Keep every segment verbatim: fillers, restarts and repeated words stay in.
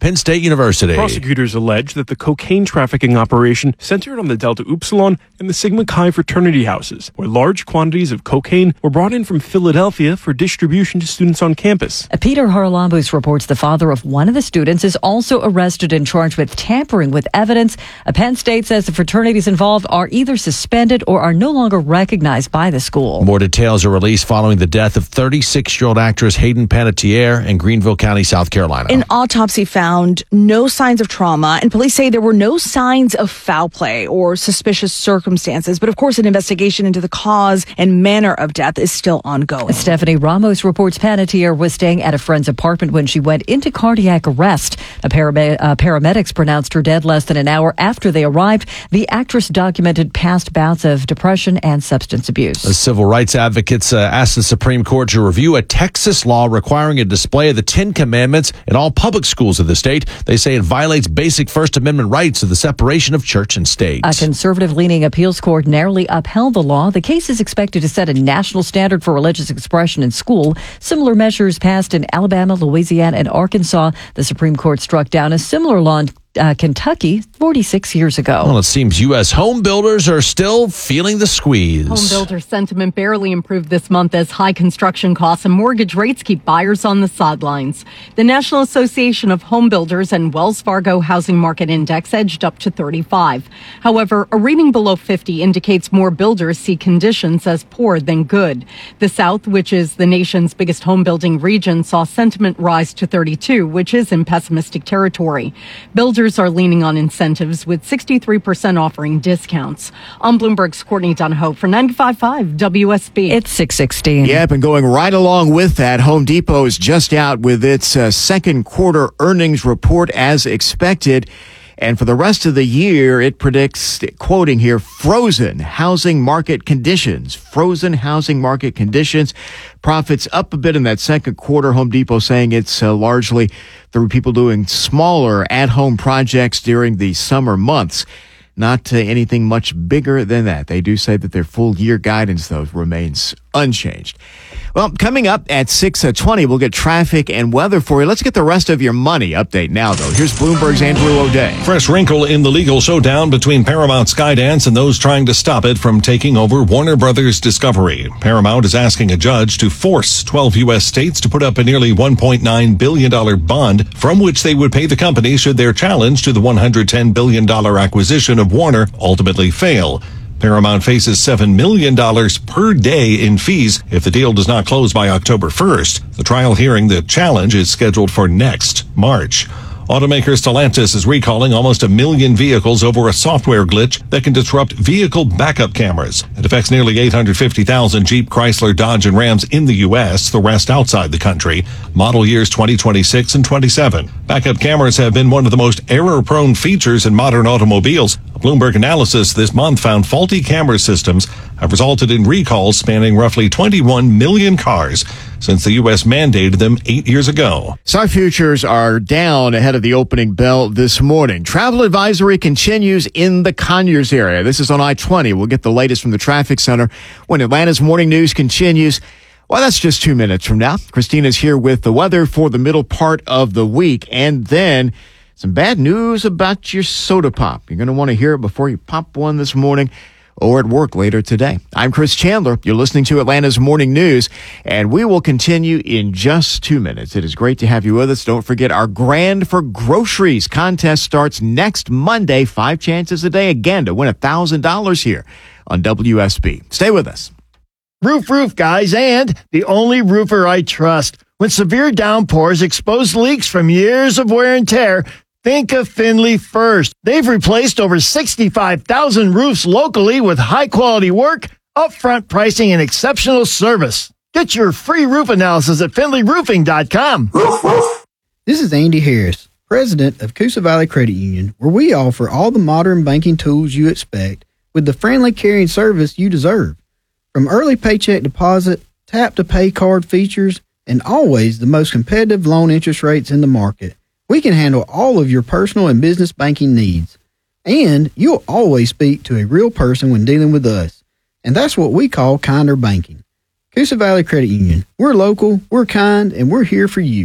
Penn State University. Prosecutors allege that the cocaine trafficking operation centered on the Delta Upsilon and the Sigma Chi fraternity houses, where large quantities of cocaine were brought in from Philadelphia for distribution to students on campus. Peter Haralambous reports the father of one of the students is also arrested and charged with tampering with evidence. Penn State says the fraternities involved are either suspended or are no longer recognized by the school. More details are released following the death of thirty-six-year-old actress Hayden Panettiere in Greenville County, South Carolina. An autopsy found no signs of trauma, and police say there were no signs of foul play or suspicious circumstances. But of course, an investigation into the cause and manner of death is still ongoing. Stephanie Ramos reports Panettiere was staying at a friend's apartment when she went into cardiac arrest. A param- uh, paramedics pronounced her dead less than an hour after they arrived. The actress documented past bouts of depression and substance abuse. The civil rights advocates uh, asked the Supreme Court to review a Texas law requiring a display of the Ten Commandments in all public schools of the state. They say it violates basic First Amendment rights of the separation of church and state. A conservative-leaning appeals court narrowly upheld the law. The case is expected to set a national standard for religious expression in school. Similar measures passed in Alabama, Louisiana, and Arkansas. The Supreme Court struck down a similar law in Uh, Kentucky forty-six years ago. Well, it seems U S home builders are still feeling the squeeze. Home builder sentiment barely improved this month as high construction costs and mortgage rates keep buyers on the sidelines. The National Association of Home Builders and Wells Fargo Housing Market Index edged up to thirty-five. However, a reading below fifty indicates more builders see conditions as poor than good. The South, which is the nation's biggest home building region, saw sentiment rise to thirty-two, which is in pessimistic territory. Builders are leaning on incentives, with sixty-three percent offering discounts. On Bloomberg's Courtney Dunhoe for ninety-five point five W S B. It's six sixteen. Yep, and going right along with that, Home Depot is just out with its uh, second quarter earnings report as expected. And for the rest of the year, it predicts, quoting here, frozen housing market conditions. Frozen housing market conditions. Profits up a bit in that second quarter. Home Depot saying it's uh, largely through people doing smaller at-home projects during the summer months. Not uh, anything much bigger than that. They do say that their full year guidance, though, remains unchanged. Well, coming up at six twenty, we'll get traffic and weather for you. Let's get the rest of your money update now, though. Here's Bloomberg's Andrew O'Day. Fresh wrinkle in the legal showdown between Paramount Skydance and those trying to stop it from taking over Warner Brothers Discovery. Paramount is asking a judge to force twelve U S states to put up a nearly one point nine billion dollars bond from which they would pay the company should their challenge to the one hundred ten billion dollars acquisition of Warner ultimately fail. Paramount faces seven million dollars per day in fees if the deal does not close by October first. The trial hearing, the challenge, is scheduled for next March. Automaker Stellantis is recalling almost a million vehicles over a software glitch that can disrupt vehicle backup cameras. It affects nearly eight hundred fifty thousand Jeep, Chrysler, Dodge, and Rams in the U S, the rest outside the country. Model years twenty twenty-six and twenty-seven. Backup cameras have been one of the most error-prone features in modern automobiles. A Bloomberg analysis this month found faulty camera systems have resulted in recalls spanning roughly twenty-one million cars since the U S mandated them eight years ago. S A R futures are down ahead of the opening bell this morning. Travel advisory continues in the Conyers area. This is on I twenty. We'll get the latest from the traffic center when Atlanta's morning news continues. Well, that's just two minutes from now. Christina's here with the weather for the middle part of the week. And then some bad news about your soda pop. You're going to want to hear it before you pop one this morning or at work later today. I'm Chris Chandler. You're listening to Atlanta's Morning News, and we will continue in just two minutes. It is great to have you with us. Don't forget our Grand for Groceries contest starts next Monday. Five chances a day again to win one thousand dollars here on W S B. Stay with us. Roof Roof, guys, and the only roofer I trust. When severe downpours expose leaks from years of wear and tear, think of Finley first. They've replaced over sixty-five thousand roofs locally with high-quality work, upfront pricing, and exceptional service. Get your free roof analysis at finley roofing dot com. Roof, roof. This is Andy Harris, president of Coosa Valley Credit Union, where we offer all the modern banking tools you expect with the friendly, caring service you deserve. From early paycheck deposit, tap-to-pay card features, and always the most competitive loan interest rates in the market, we can handle all of your personal and business banking needs. And you'll always speak to a real person when dealing with us. And that's what we call kinder banking. Coosa Valley Credit Union. We're local, we're kind, and we're here for you.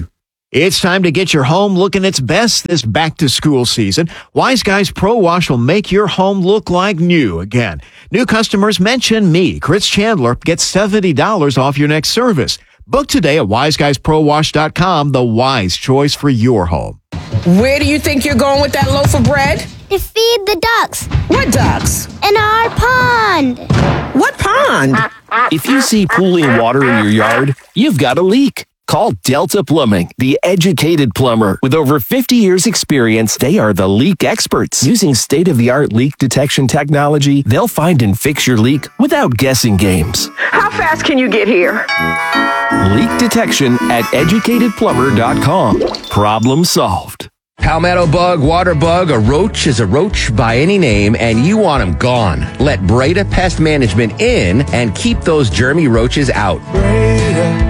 It's time to get your home looking its best this back-to-school season. Wise Guys Pro Wash will make your home look like new again. New customers mention me, Chris Chandler, get seventy dollars off your next service. Book today at wise guys pro wash dot com, the wise choice for your home. Where do you think you're going with that loaf of bread? To feed the ducks. What ducks? In our pond. What pond? If you see pooling water in your yard, you've got a leak. Call Delta Plumbing, the educated plumber. With over fifty years experience, they are the leak experts. Using state-of-the-art leak detection technology, they'll find and fix your leak without guessing games. How fast can you get here? Leak detection at educated plumber dot com. Problem solved. Palmetto bug, water bug, a roach is a roach by any name, and you want them gone. Let Breda Pest Management in and keep those germy roaches out. Breda.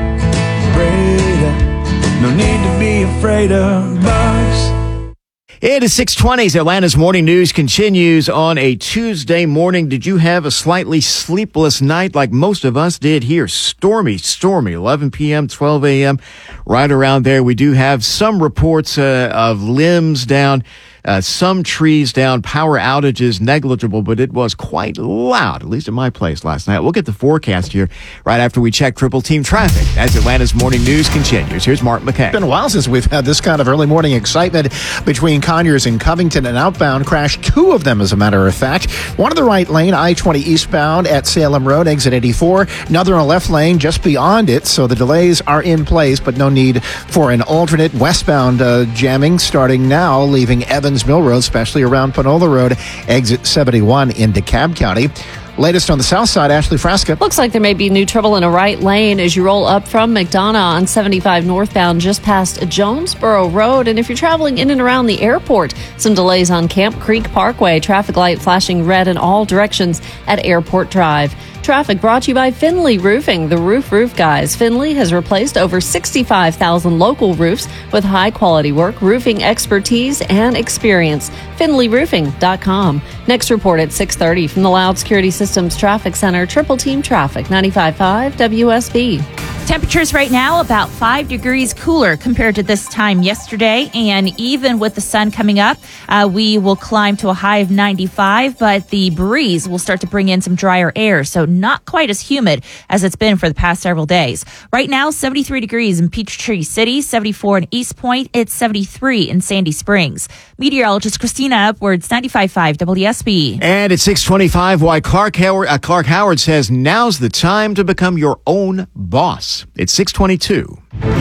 No need to be afraid of bugs. It is six twenty. Atlanta's Morning News continues on a Tuesday morning. Did you have a slightly sleepless night like most of us did here? Stormy, stormy, eleven p.m., twelve a.m., right around there. We do have some reports uh, of limbs down, uh, some trees down, power outages negligible, but it was quite loud, at least at my place last night. We'll get the forecast here right after we check Triple Team Traffic as Atlanta's Morning News continues. Here's Mark McKay. It's been a while since we've had this kind of early morning excitement between Conyers and Covington. An outbound crash, two of them as a matter of fact. One in the right lane, I twenty eastbound at Salem Road, exit eighty-four. Another in the left lane just beyond it, so the delays are in place, but no need for an alternate. Westbound uh, jamming starting now, leaving Evans Mill Road, especially around Panola Road, exit seventy-one in DeKalb County. Latest on the south side, Ashley Frasca. Looks like there may be new trouble in a right lane as you roll up from McDonough on seventy-five northbound just past Jonesboro Road. And if you're traveling in and around the airport, some delays on Camp Creek Parkway. Traffic light flashing red in all directions at Airport Drive. Traffic brought to you by Finley Roofing, the roof roof guys. Finley has replaced over sixty-five thousand local roofs with high-quality work, roofing expertise, and experience. Finley Roofing dot com. Next report at six thirty from the Loud Security Systems Traffic Center, Triple Team Traffic, ninety-five point five W S B. Temperatures right now about five degrees cooler compared to this time yesterday, and even with the sun coming up, uh, we will climb to a high of ninety-five, but the breeze will start to bring in some drier air, so not quite as humid as it's been for the past several days. Right now, seventy-three degrees in Peachtree City, seventy-four in East Point, it's seventy-three in Sandy Springs. Meteorologist Christina Upwards, ninety-five point five W S B. And at six twenty-five, why Clark Howard, uh, Clark Howard says now's the time to become your own boss. It's six twenty-two.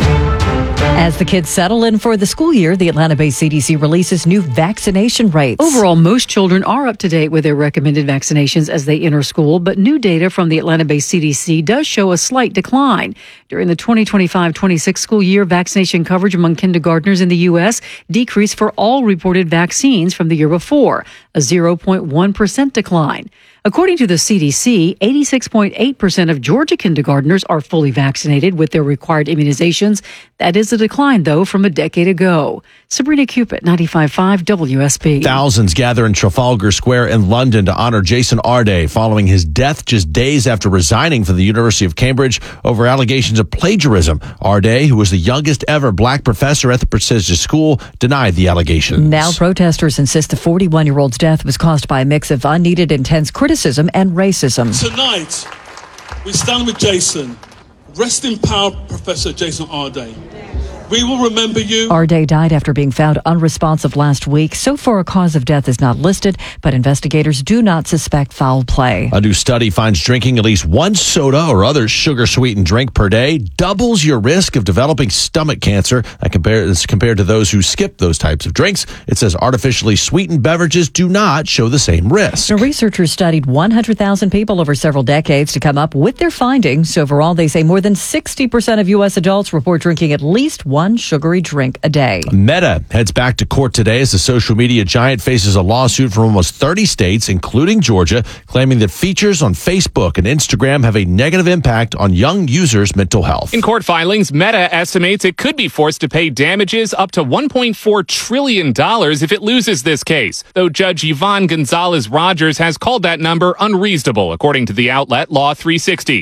As the kids settle in for the school year, the Atlanta-based C D C releases new vaccination rates. Overall, most children are up to date with their recommended vaccinations as they enter school, but new data from the Atlanta-based C D C does show a slight decline. During the twenty twenty-five twenty-six school year, vaccination coverage among kindergartners in the U S decreased for all reported vaccines from the year before, a zero point one percent decline. According to the C D C, eighty-six point eight percent of Georgia kindergartners are fully vaccinated with their required immunizations. That is a decline, though, from a decade ago. Sabrina Cupid, ninety-five point five W S B. Thousands gather in Trafalgar Square in London to honor Jason Arday following his death just days after resigning from the University of Cambridge over allegations of plagiarism. Arday, who was the youngest ever black professor at the prestigious school, denied the allegations. Now protesters insist the forty-one-year-old's death was caused by a mix of unneeded intense criticism and racism. Tonight, we stand with Jason. Rest in power, Professor Jason Arday. We will remember you. Arday died after being found unresponsive last week. So far, a cause of death is not listed, but investigators do not suspect foul play. A new study finds drinking at least one soda or other sugar-sweetened drink per day doubles your risk of developing stomach cancer. That compares compared to those who skip those types of drinks. It says artificially sweetened beverages do not show the same risk. The researchers studied one hundred thousand people over several decades to come up with their findings. Overall, they say more than sixty percent of U S adults report drinking at least one one sugary drink a day. Meta heads back to court today as the social media giant faces a lawsuit from almost thirty states, including Georgia, claiming that features on Facebook and Instagram have a negative impact on young users' mental health. In court filings, Meta estimates it could be forced to pay damages up to one point four trillion dollars if it loses this case, though Judge Yvonne Gonzalez Rogers has called that number unreasonable, according to the outlet Law three sixty.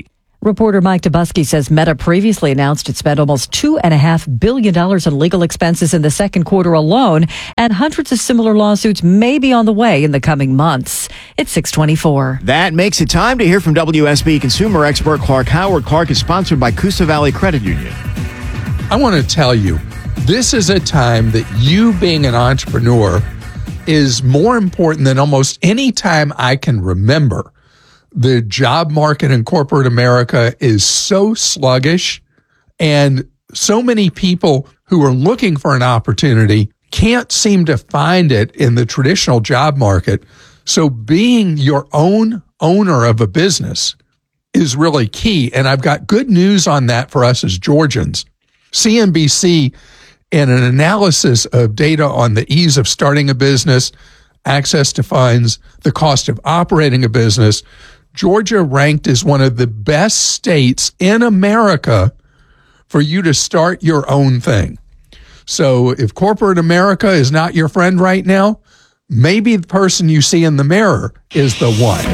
Reporter Mike Dubusky says Meta previously announced it spent almost two point five billion dollars on legal expenses in the second quarter alone, and hundreds of similar lawsuits may be on the way in the coming months. It's six twenty-four. That makes it time to hear from W S B consumer expert Clark Howard. Clark is sponsored by Coosa Valley Credit Union. I want to tell you, this is a time that you being an entrepreneur is more important than almost any time I can remember. The job market in corporate America is so sluggish, and so many people who are looking for an opportunity can't seem to find it in the traditional job market. So being your own owner of a business is really key. And I've got good news on that for us as Georgians. C N B C, in an analysis of data on the ease of starting a business, access to funds, the cost of operating a business, Georgia ranked as one of the best states in America for you to start your own thing. So if corporate America is not your friend right now, maybe the person you see in the mirror is the one.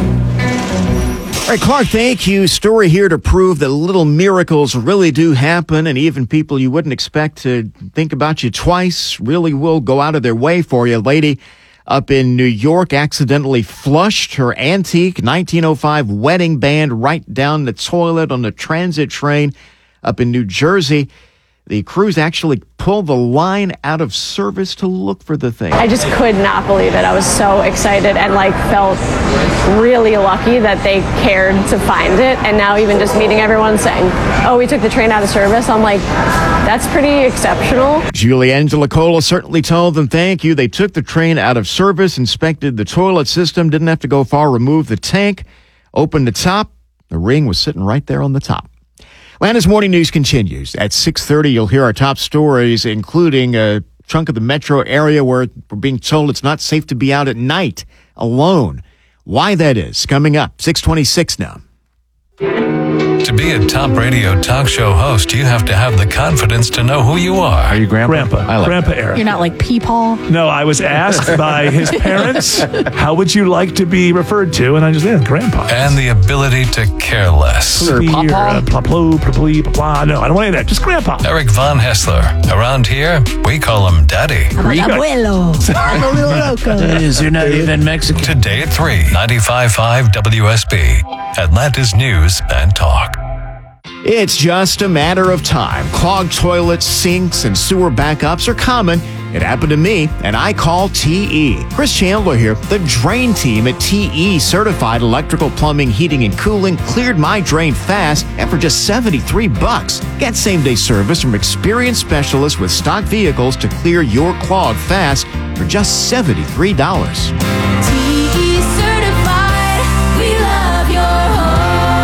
All right, Clark, thank you. Story here to prove that little miracles really do happen, and even people you wouldn't expect to think about you twice really will go out of their way for you. Lady up in New York accidentally flushed her antique nineteen oh five wedding band right down the toilet on the transit train up in New Jersey. The crews actually pulled the line out of service to look for the thing. I just could not believe it. I was so excited and like felt really lucky that they cared to find it. And now even just meeting everyone saying, oh, we took the train out of service. I'm like, that's pretty exceptional. Julie Angela Cola certainly told them thank you. They took the train out of service, inspected the toilet system, didn't have to go far, removed the tank, opened the top. The ring was sitting right there on the top. Atlanta's Morning News continues. At six thirty, you'll hear our top stories, including a chunk of the metro area where we're being told it's not safe to be out at night alone. Why that is, coming up. six twenty-six now. To be a top radio talk show host, you have to have the confidence to know who you are. Are you Grandpa? Grandpa. I like Grandpa that. Eric. You're not like Peepaw? No, I was asked by his parents, how would you like to be referred to? And I just said, Grandpa. And the ability to care less. Or Papa? Pla plo, pla plee, pla pla. No, I don't want any of that. Just Grandpa. Eric Von Hessler. Around here, we call him Daddy. Abuelo. I'm a little loco. You're not even Mexican. Today at three, ninety-five point five W S B. Atlanta's News and Talk. It's just a matter of time. Clogged toilets, sinks, and sewer backups are common. It happened to me, and I call T E. Chris Chandler here. The drain team at T E Certified Electrical Plumbing, Heating, and Cooling cleared my drain fast and for just seventy-three bucks. Get same-day service from experienced specialists with stock vehicles to clear your clog fast for just seventy-three dollars. T E Certified, we love your home.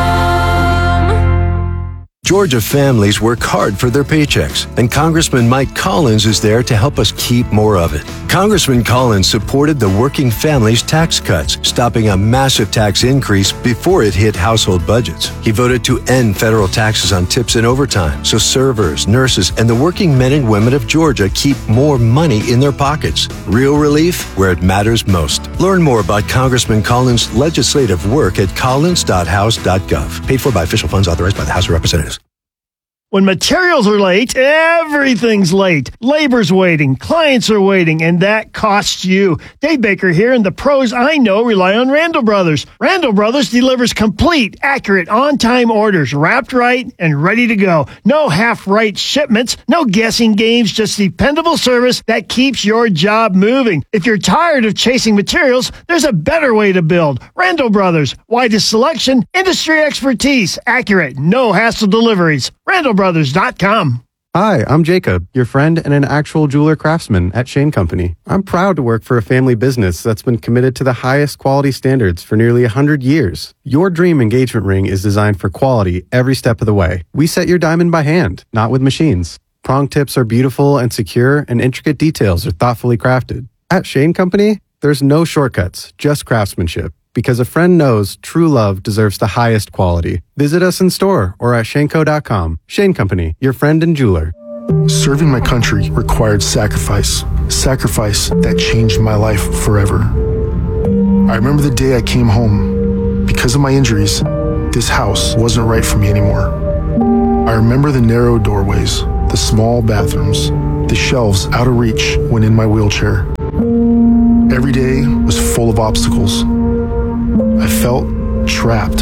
Georgia families work hard for their paychecks, and Congressman Mike Collins is there to help us keep more of it. Congressman Collins supported the working families tax cuts, stopping a massive tax increase before it hit household budgets. He voted to end federal taxes on tips and overtime, so servers, nurses, and the working men and women of Georgia keep more money in their pockets. Real relief where it matters most. Learn more about Congressman Collins' legislative work at collins dot house dot gov. Paid for by official funds authorized by the House of Representatives. When materials are late, everything's late. Labor's waiting, clients are waiting, and that costs you. Dave Baker here, and the pros I know rely on Randall Brothers. Randall Brothers delivers complete, accurate, on-time orders, wrapped right and ready to go. No half-right shipments, no guessing games, just dependable service that keeps your job moving. If you're tired of chasing materials, there's a better way to build. Randall Brothers, widest selection, industry expertise, accurate, no hassle deliveries. Randall Brothers dot com. Hi, I'm Jacob, your friend and an actual jeweler craftsman at Shane Company. I'm proud to work for a family business that's been committed to the highest quality standards for nearly one hundred years. Your dream engagement ring is designed for quality every step of the way. We set your diamond by hand, not with machines. Prong tips are beautiful and secure, and intricate details are thoughtfully crafted. At Shane Company, there's no shortcuts, just craftsmanship. Because a friend knows true love deserves the highest quality. Visit us in store or at shaneco dot com. Shane Company, your friend and jeweler. Serving my country required sacrifice. Sacrifice that changed my life forever. I remember the day I came home. Because of my injuries, this house wasn't right for me anymore. I remember the narrow doorways, the small bathrooms, the shelves out of reach when in my wheelchair. Every day was full of obstacles. I felt trapped.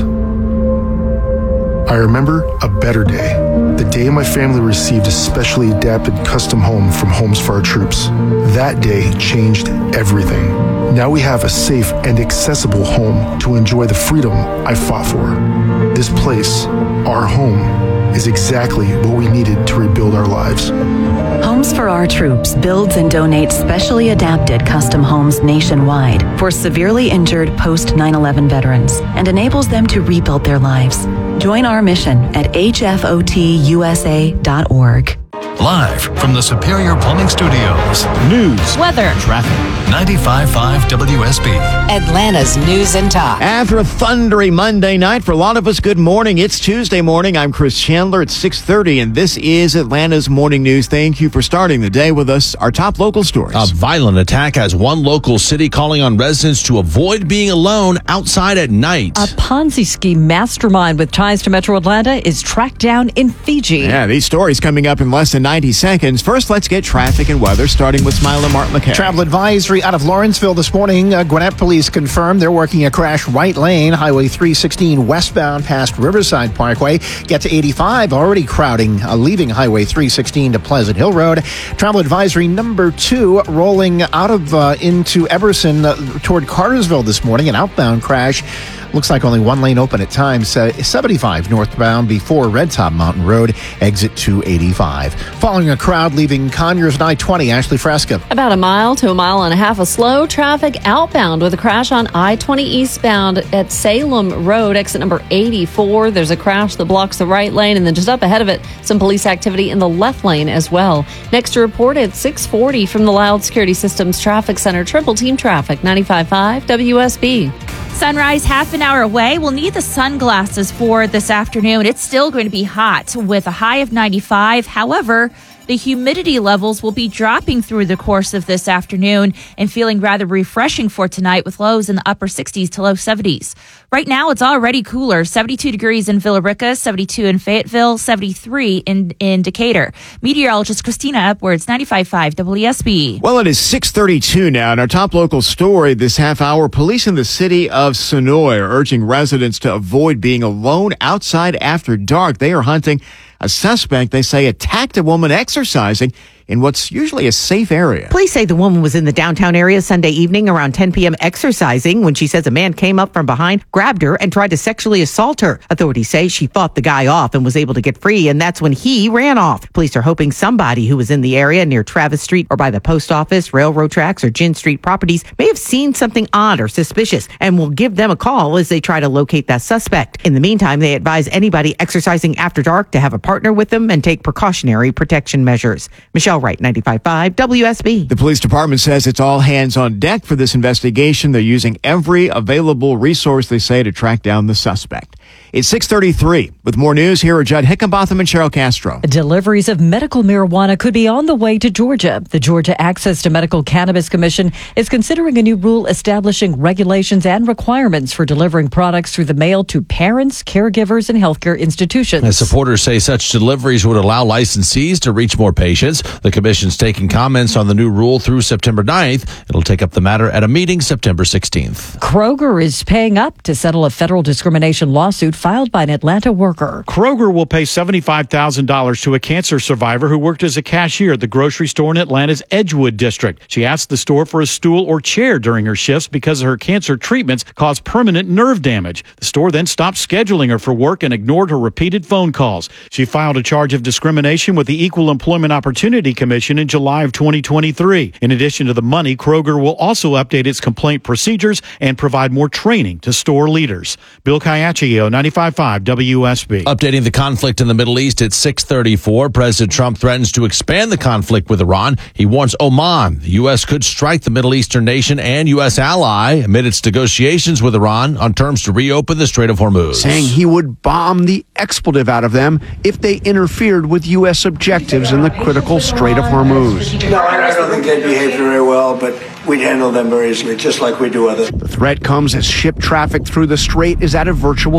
I remember a better day, the day my family received a specially adapted custom home from Homes for Our Troops. That day changed everything. Now we have a safe and accessible home to enjoy the freedom I fought for. This place, our home, is exactly what we needed to rebuild our lives. Homes for Our Troops builds and donates specially adapted custom homes nationwide for severely injured post nine eleven veterans and enables them to rebuild their lives. Join our mission at H F O T U S A dot org. Live from the Superior Plumbing Studios. News, weather, traffic. ninety-five point five W S B. Atlanta's News and Talk. After a thundery Monday night, for a lot of us, good morning. It's Tuesday morning. I'm Chris Chandler at six thirty, and this is Atlanta's Morning News. Thank you for starting the day with us. Our top local stories. A violent attack has one local city calling on residents to avoid being alone outside at night. A Ponzi scheme mastermind with ties to Metro Atlanta is tracked down in Fiji. Yeah, these stories coming up in less than ninety seconds. First, let's get traffic and weather, starting with Smile and Martin McKay. Travel advisory out of Lawrenceville this morning. Uh, Gwinnett police confirmed they're working a crash right lane, Highway three sixteen westbound past Riverside Parkway. Get to eighty-five, already crowding, uh, leaving Highway three sixteen to Pleasant Hill Road. Travel advisory number two, rolling out of uh, into Eberson uh, toward Cartersville this morning, an outbound crash. Looks like only one lane open at times. Uh, seventy-five northbound before Red Top Mountain Road, exit two eighty-five. Following a crowd leaving Conyers and I twenty, Ashley Fresca. About a mile to a mile and a half of slow traffic outbound with a crash on I twenty eastbound at Salem Road, exit number eighty-four. There's a crash that blocks the right lane, and then just up ahead of it, some police activity in the left lane as well. Next to report at six forty from the Loud Security Systems Traffic Center, Triple Team Traffic, ninety-five point five W S B. Sunrise half an hour away. We'll need the sunglasses for this afternoon. It's still going to be hot with a high of ninety-five. However, the humidity levels will be dropping through the course of this afternoon and feeling rather refreshing for tonight with lows in the upper sixties to low seventies. Right now, it's already cooler. seventy-two degrees in Villa Rica, seventy-two in Fayetteville, seventy-three in, in Decatur. Meteorologist Christina Upwards, ninety-five point five W S B. Well, it is six thirty-two now, and our top local story this half hour, police in the city of Sonoy are urging residents to avoid being alone outside after dark. They are hunting a suspect, they say, attacked a woman exercising in what's usually a safe area. Police say the woman was in the downtown area Sunday evening around ten p.m. exercising when she says a man came up from behind, grabbed her, and tried to sexually assault her. Authorities say she fought the guy off and was able to get free, and that's when he ran off. Police are hoping somebody who was in the area near Travis Street or by the post office, railroad tracks, or Gin Street properties may have seen something odd or suspicious and will give them a call as they try to locate that suspect. In the meantime, they advise anybody exercising after dark to have a partner with them and take precautionary protection measures. Michelle Wright, ninety-five point five W S B. The police department says it's all hands on deck for this investigation. They're using every available resource, they say, to track down the suspect. It's six thirty-three. With more news, here are Judd Hickenbotham and Cheryl Castro. Deliveries of medical marijuana could be on the way to Georgia. The Georgia Access to Medical Cannabis Commission is considering a new rule establishing regulations and requirements for delivering products through the mail to parents, caregivers, and healthcare institutions. As supporters say such deliveries would allow licensees to reach more patients. The commission's taking comments on the new rule through September ninth. It'll take up the matter at a meeting September sixteenth. Kroger is paying up to settle a federal discrimination lawsuit filed by an Atlanta worker. Kroger will pay seventy-five thousand dollars to a cancer survivor who worked as a cashier at the grocery store in Atlanta's Edgewood district. She asked the store for a stool or chair during her shifts because her cancer treatments caused permanent nerve damage. The store then stopped scheduling her for work and ignored her repeated phone calls. She filed a charge of discrimination with the Equal Employment Opportunity Commission in July of twenty twenty-three. In addition to the money, Kroger will also update its complaint procedures and provide more training to store leaders. Bill Caiaccio, ninety-five point five W S B. Updating the conflict in the Middle East at six thirty-four. President Trump threatens to expand the conflict with Iran. He warns Oman the U S could strike the Middle Eastern nation and U S ally amid its negotiations with Iran on terms to reopen the Strait of Hormuz. Saying he would bomb the expletive out of them if they interfered with U S objectives in the critical Strait of Hormuz. No, I don't think they behaved very well, but we'd handle them very easily, just like we do others. The threat comes as ship traffic through the strait is at a virtual standstill.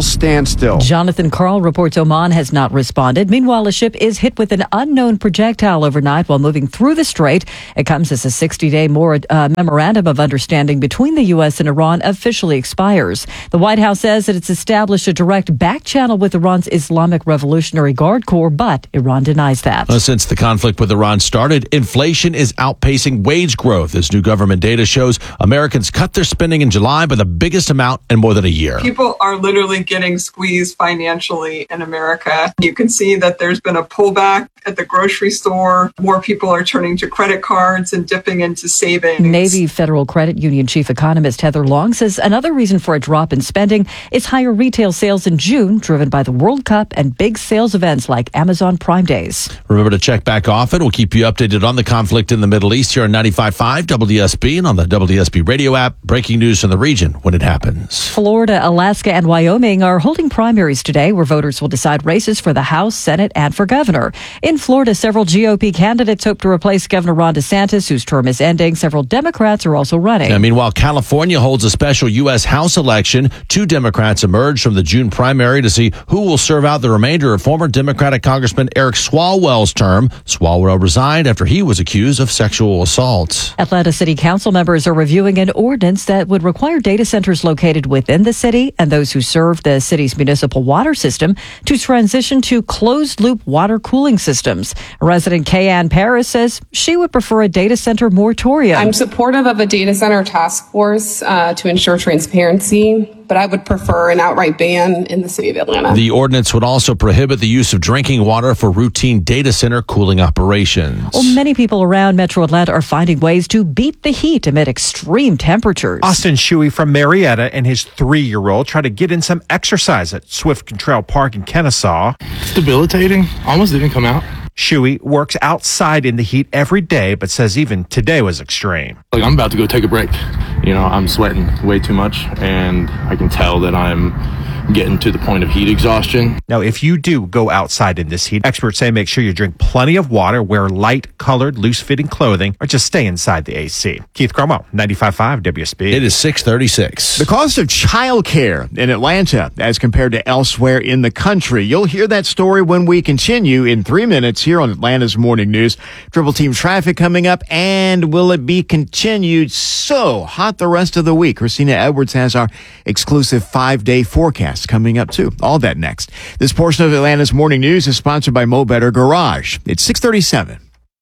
standstill. Jonathan Karl reports Oman has not responded. Meanwhile, a ship is hit with an unknown projectile overnight while moving through the strait. It comes as a sixty-day more, uh, memorandum of understanding between the U S and Iran officially expires. The White House says that it's established a direct back channel with Iran's Islamic Revolutionary Guard Corps, but Iran denies that. Well, since the conflict with Iran started, inflation is outpacing wage growth. As new government data shows, Americans cut their spending in July by the biggest amount in more than a year. People are literally getting squeezed financially in America. You can see that there's been a pullback at the grocery store. More people are turning to credit cards and dipping into savings. Navy Federal Credit Union chief economist Heather Long says another reason for a drop in spending is higher retail sales in June, driven by the World Cup and big sales events like Amazon Prime Days. Remember to check back often. We'll keep you updated on the conflict in the Middle East here on ninety-five point five W S B and on the W S B radio app. Breaking news from the region when it happens. Florida, Alaska, and Wyoming are holding primaries today where voters will decide races for the House, Senate, and for governor. In Florida, several G O P candidates hope to replace Governor Ron DeSantis, whose term is ending. Several Democrats are also running. Yeah, meanwhile, California holds a special U S House election. Two Democrats emerged from the June primary to see who will serve out the remainder of former Democratic Congressman Eric Swalwell's term. Swalwell resigned after he was accused of sexual assault. Atlanta City Council members are reviewing an ordinance that would require data centers located within the city and those who serve the city's municipal water system to transition to closed-loop water cooling systems. Resident Kay-Ann Paris says she would prefer a data center moratorium. I'm supportive of a data center task force uh, to ensure transparency, but I would prefer an outright ban in the city of Atlanta. The ordinance would also prohibit the use of drinking water for routine data center cooling operations. Well, many people around Metro Atlanta are finding ways to beat the heat amid extreme temperatures. Austin Shuey from Marietta and his three-year-old try to get in some exercise at Swift Control Park in Kennesaw. It's debilitating. Almost didn't come out. Shuey works outside in the heat every day, but says even today was extreme. Like, I'm about to go take a break. You know, I'm sweating way too much, and I can tell that I'm getting to the point of heat exhaustion. Now, if you do go outside in this heat, experts say make sure you drink plenty of water, wear light-colored, loose-fitting clothing, or just stay inside the A C. Keith Cromwell, ninety-five point five W S B. It is six thirty-six. The cost of childcare in Atlanta as compared to elsewhere in the country. You'll hear that story when we continue in three minutes here on Atlanta's Morning News. Triple Team traffic coming up, and will it be continued so hot the rest of the week? Christina Edwards has our exclusive five-day forecast coming up too. All that next. This portion of Atlanta's Morning News is sponsored by Mo Better Garage. It's six thirty-seven.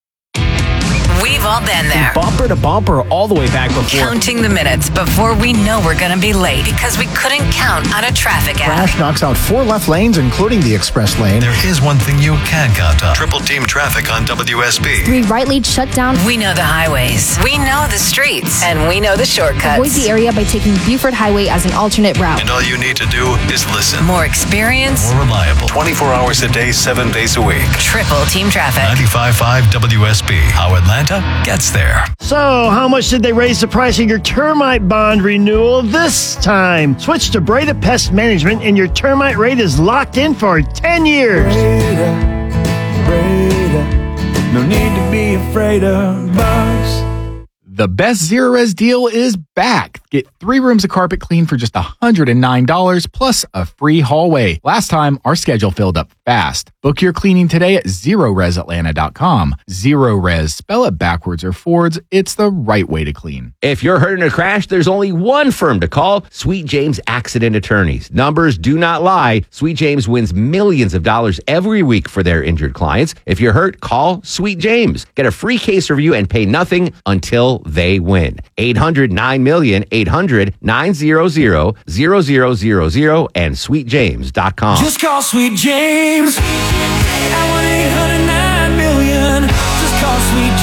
We've all been there. Bumper to bumper all the way back before. Counting the minutes before we know we're going to be late because we couldn't count on a traffic app. Crash knocks out four left lanes, including the express lane. There is one thing you can count on. Triple Team traffic on W S B. Three right lanes shut down. We know the highways. We know the streets. And we know the shortcuts. Avoid the area by taking Buford Highway as an alternate route. And all you need to do is listen. More experience. More reliable. twenty-four hours a day, seven days a week. Triple Team traffic. ninety-five point five W S B. How Atlanta gets there. So, how much did they raise the price of your termite bond renewal this time? Switch to Breda Pest Management and your termite rate is locked in for ten years. Breda, Breda, no need to be afraid of bugs. The best Zerorez deal is back. Get three rooms of carpet clean for just one hundred nine dollars plus a free hallway. Last time, our schedule filled up fast. Book your cleaning today at zero res atlanta dot com. Zerorez, spell it backwards or forwards. It's the right way to clean. If you're hurt in a crash, there's only one firm to call, Sweet James Accident Attorneys. Numbers do not lie. Sweet James wins millions of dollars every week for their injured clients. If you're hurt, call Sweet James. Get a free case review and pay nothing until they win. eight hundred nine million, eight hundred nine hundred, zero zero zero zero and sweet james dot com. Just call Sweet James at one eight hundred nine million. Just call Sweet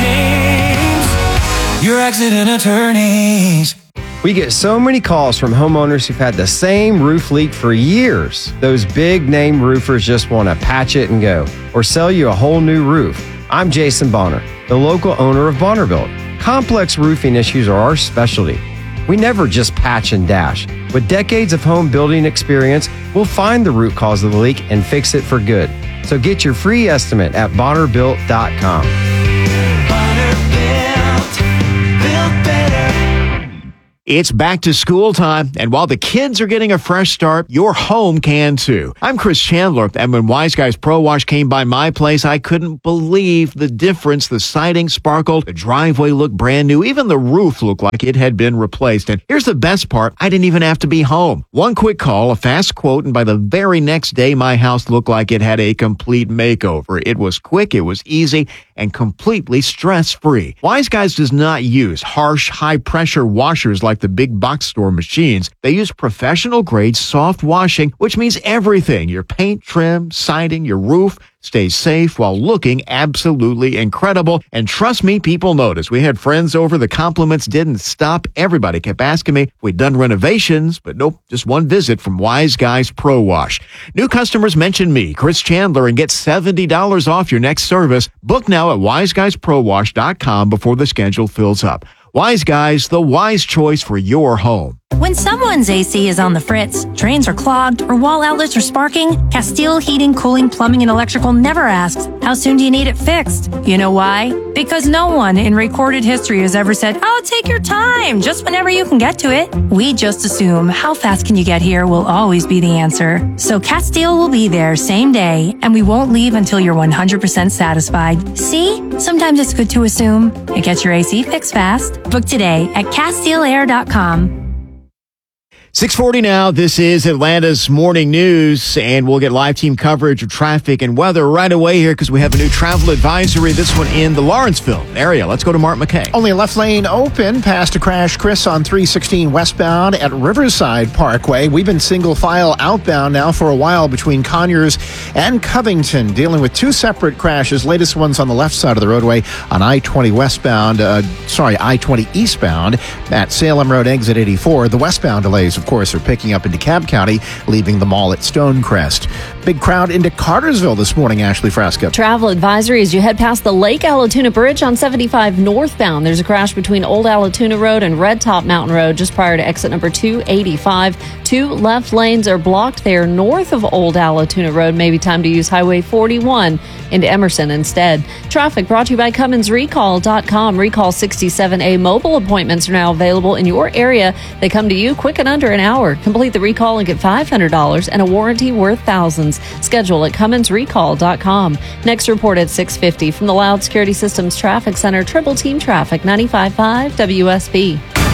James, your accident attorneys. We get so many calls from homeowners who've had the same roof leak for years. Those big name roofers just want to patch it and go, or sell you a whole new roof. I'm Jason Bonner, the local owner of Bonnerbuilt. Complex roofing issues are our specialty. We never just patch and dash. With decades of home building experience, we'll find the root cause of the leak and fix it for good. So get your free estimate at bonner built dot com. Bonner Built, built better. It's back to school time, and while the kids are getting a fresh start, your home can too. I'm Chris Chandler, and when Wise Guys Pro Wash came by my place, I couldn't believe the difference. The siding sparkled, the driveway looked brand new, even the roof looked like it had been replaced. And here's the best part, I didn't even have to be home. One quick call, a fast quote, and by the very next day, my house looked like it had a complete makeover. It was quick, it was easy, and completely stress-free. Wise Guys does not use harsh, high-pressure washers like the big box store machines. They use professional-grade soft washing, which means everything. Your paint, trim, siding, your roof stays safe while looking absolutely incredible. And trust me, people notice. We had friends over. The compliments didn't stop. Everybody kept asking me if we'd done renovations, but nope, just one visit from Wise Guys Pro Wash. New customers mention me, Chris Chandler, and get seventy dollars off your next service. Book now at wise guys pro wash dot com before the schedule fills up. Wise Guys, the wise choice for your home. When someone's A C is on the fritz, drains are clogged, or wall outlets are sparking, Castile Heating, Cooling, Plumbing, and Electrical never asks, how soon do you need it fixed? You know why? Because no one in recorded history has ever said, oh, take your time, just whenever you can get to it. We just assume, how fast can you get here will always be the answer. So Castile will be there same day, and we won't leave until you're one hundred percent satisfied. See? Sometimes it's good to assume. It gets your A C fixed fast. Book today at Castile Air dot com. six forty now. This is Atlanta's Morning News, and we'll get live team coverage of traffic and weather right away here because we have a new travel advisory, this one in the Lawrenceville area. Let's go to Mark McKay. Only a left lane open past a crash, Chris, on three sixteen westbound at Riverside Parkway. We've been single file outbound now for a while between Conyers and Covington, dealing with two separate crashes. Latest ones on the left side of the roadway on I twenty westbound, uh, sorry, I twenty eastbound at Salem Road exit eighty-four. The westbound delays, of course, are picking up into DeKalb County, leaving the mall at Stonecrest. Big crowd into Cartersville this morning, Ashley Frasca. Travel advisory as you head past the Lake Allatoona Bridge on seventy-five northbound. There's a crash between Old Allatoona Road and Red Top Mountain Road just prior to exit number two eighty-five. Two left lanes are blocked there north of Old Allatoona Road. Maybe time to use Highway forty-one into Emerson instead. Traffic brought to you by Cummins Recall dot com. Recall sixty-seven A mobile appointments are now available in your area. They come to you quick and under an hour. Complete the recall and get five hundred dollars and a warranty worth thousands. Schedule at Cummins Recall dot com. Next report at six fifty from the Loud Security Systems Traffic Center. Triple Team Traffic, ninety-five point five W S B.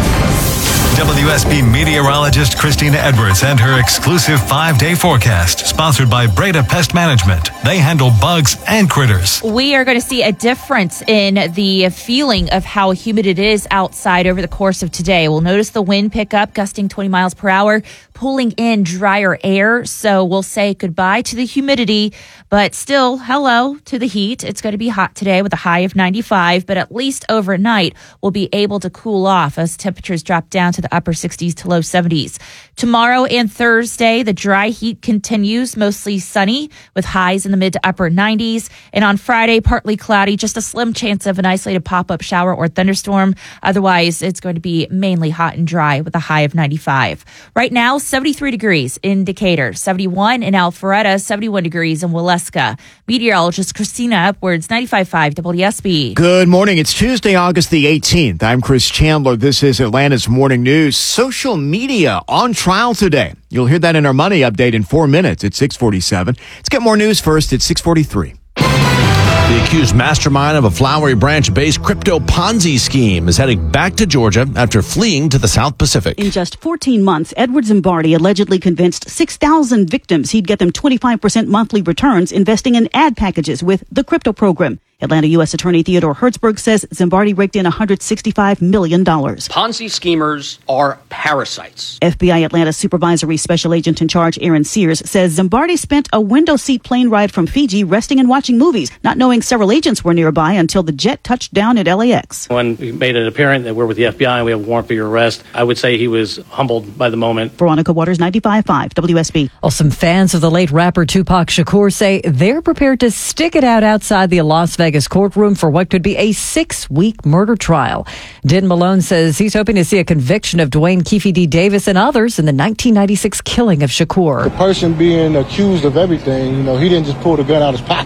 W S B meteorologist Christina Edwards and her exclusive five-day forecast, sponsored by Breda Pest Management. They handle bugs and critters. We are going to see a difference in the feeling of how humid it is outside over the course of today. We'll notice the wind pick up, gusting twenty miles per hour, pulling in drier air. So we'll say goodbye to the humidity, but still hello to the heat. It's going to be hot today with a high of ninety-five, but at least overnight we'll be able to cool off as temperatures drop down to the upper sixties to low seventies. Tomorrow and Thursday, the dry heat continues, mostly sunny with highs in the mid to upper nineties. And on Friday, partly cloudy, just a slim chance of an isolated pop-up shower or thunderstorm. Otherwise, it's going to be mainly hot and dry with a high of ninety-five. Right now, seventy-three degrees in Decatur, seventy-one in Alpharetta, seventy-one degrees in Waleska. Meteorologist Christina Edwards, ninety-five point five W S B. Good morning. It's Tuesday, August the eighteenth. I'm Chris Chandler. This is Atlanta's Morning News. Social media on trial today. You'll hear that in our money update in four minutes at six forty-seven. Let's get more news first at six forty-three. The accused mastermind of a Flowery Branch-based crypto Ponzi scheme is heading back to Georgia after fleeing to the South Pacific. In just fourteen months, Edward Zimbardi allegedly convinced six thousand victims he'd get them twenty-five percent monthly returns investing in ad packages with the crypto program. Atlanta U S Attorney Theodore Hertzberg says Zimbardi raked in one hundred sixty-five million dollars. Ponzi schemers are parasites. F B I Atlanta Supervisory Special Agent in Charge Aaron Sears says Zimbardi spent a window seat plane ride from Fiji resting and watching movies, not knowing several agents were nearby until the jet touched down at L A X. When we made it apparent that we're with the F B I and we have a warrant for your arrest, I would say he was humbled by the moment. Veronica Waters, ninety-five point five W S B. Well, some fans of the late rapper Tupac Shakur say they're prepared to stick it out outside the Las Vegas courtroom for what could be a six-week murder trial. Den Malone says he's hoping to see a conviction of Dwayne Keefe D. Davis and others in the nineteen ninety-six killing of Shakur. The person being accused of everything, you know, he didn't just pull the gun out of his pocket.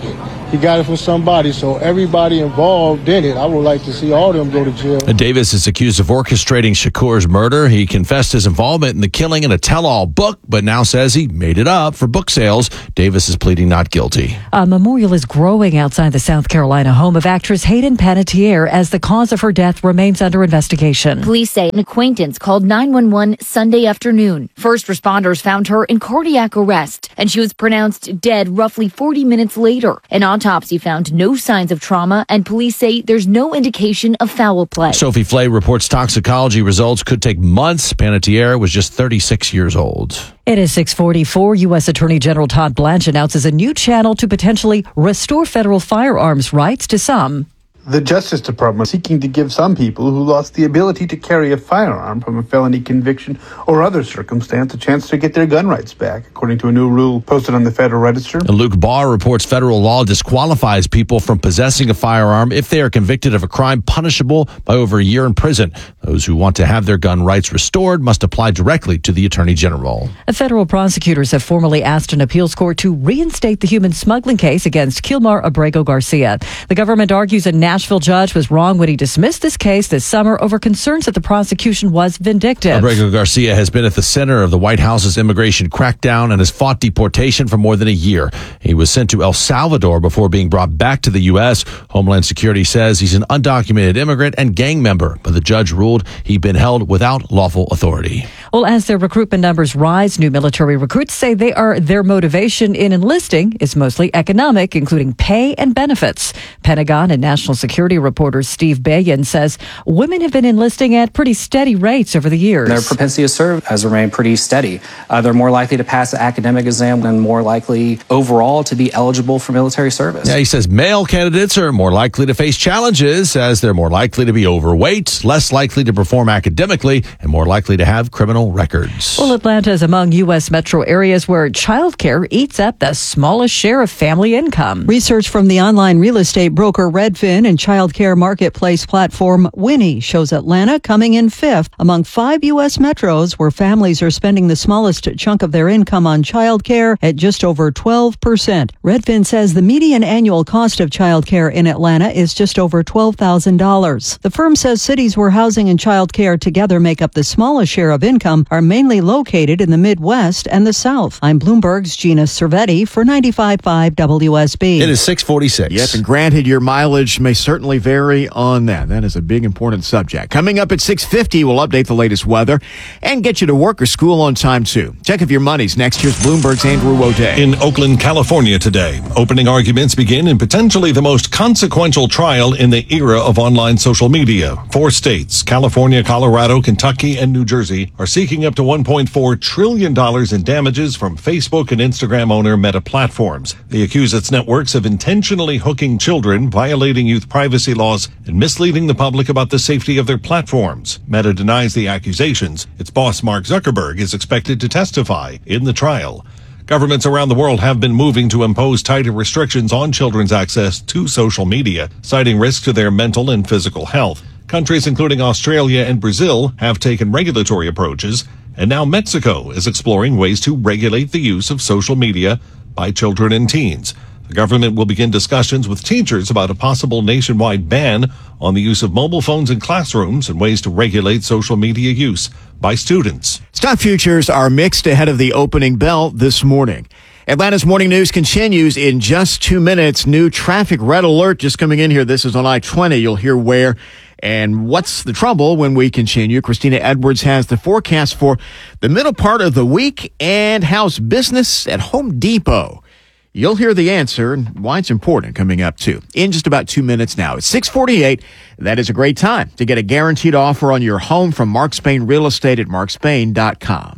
he got it from somebody. So everybody involved in it, I would like to see all of them go to jail. Davis is accused of orchestrating Shakur's murder. He confessed his involvement in the killing in a tell-all book, but now says he made it up for book sales. Davis is pleading not guilty. A memorial is growing outside the South Carolina home of actress Hayden Panettiere as the cause of her death remains under investigation. Police say an acquaintance called nine one one Sunday afternoon. First responders found her in cardiac arrest, and she was pronounced dead roughly forty minutes later. An autopsy found no signs of trauma, and police say there's no indication of foul play. Sophie Flay reports toxicology results could take months. Panettiere was just thirty-six years old. It is six forty-four. U S. Attorney General Todd Blanche announces a new channel to potentially restore federal firearms rights to some. The Justice Department is seeking to give some people who lost the ability to carry a firearm from a felony conviction or other circumstance a chance to get their gun rights back, according to a new rule posted on the Federal Register. And Luke Barr reports federal law disqualifies people from possessing a firearm if they are convicted of a crime punishable by over a year in prison. Those who want to have their gun rights restored must apply directly to the Attorney General. Federal prosecutors have formally asked an appeals court to reinstate the human smuggling case against Kilmar Abrego Garcia. The government argues a Nashville judge was wrong when he dismissed this case this summer over concerns that the prosecution was vindictive. Abrego Garcia has been at the center of the White House's immigration crackdown and has fought deportation for more than a year. He was sent to El Salvador before being brought back to the U S. Homeland Security says he's an undocumented immigrant and gang member, but the judge ruled he'd been held without lawful authority. Well, as their recruitment numbers rise, new military recruits say they are their motivation in enlisting is mostly economic, including pay and benefits. Pentagon and National Security reporter Steve Bayan says women have been enlisting at pretty steady rates over the years. Their propensity to serve has remained pretty steady. Uh, they're more likely to pass the academic exam and more likely overall to be eligible for military service. Yeah, he says male candidates are more likely to face challenges as they're more likely to be overweight, less likely to perform academically, and more likely to have criminal records. Well, Atlanta is among U S metro areas where childcare eats up the smallest share of family income. Research from the online real estate broker Redfin and childcare marketplace platform Winnie shows Atlanta coming in fifth among five U S metros where families are spending the smallest chunk of their income on childcare at just over twelve percent. Redfin says the median annual cost of childcare in Atlanta is just over twelve thousand dollars. The firm says cities where housing and childcare together make up the smallest share of income are mainly located in the Midwest and the South. I'm Bloomberg's Gina Cervetti for ninety-five point five W S B. It is six forty-six. Yep, and granted, your mileage may certainly vary on that. That is a big, important subject. Coming up at six fifty, we'll update the latest weather and get you to work or school on time, too. Check if your money's next year's Bloomberg's Andrew O'Day. In Oakland, California today, opening arguments begin in potentially the most consequential trial in the era of online social media. Four states, California, Colorado, Kentucky, and New Jersey, are seeking up to one point four trillion dollars in damages from Facebook and Instagram owner Meta Platforms. They accuse its networks of intentionally hooking children, violating youth privacy laws, and misleading the public about the safety of their platforms. Meta denies the accusations. Its boss, Mark Zuckerberg, is expected to testify in the trial. Governments around the world have been moving to impose tighter restrictions on children's access to social media, citing risks to their mental and physical health. Countries including Australia and Brazil have taken regulatory approaches, and now Mexico is exploring ways to regulate the use of social media by children and teens. The government will begin discussions with teachers about a possible nationwide ban on the use of mobile phones in classrooms and ways to regulate social media use by students. Stock futures are mixed ahead of the opening bell this morning. Atlanta's morning news continues in just two minutes. New traffic red alert just coming in here. This is on I twenty. You'll hear where and what's the trouble when we continue. Christina Edwards has the forecast for the middle part of the week and how's business at Home Depot. You'll hear the answer and why it's important coming up, too, in just about two minutes now. It's six forty-eight. That is a great time to get a guaranteed offer on your home from Mark Spain Real Estate at mark spain dot com.